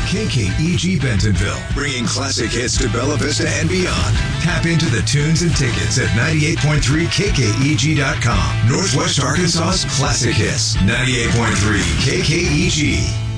KKEG Bentonville, bringing classic hits to Bella Vista and beyond. Tap into the tunes and tickets at 98.3 KKEG.com. Northwest Arkansas's classic hits, 98.3 KKEG.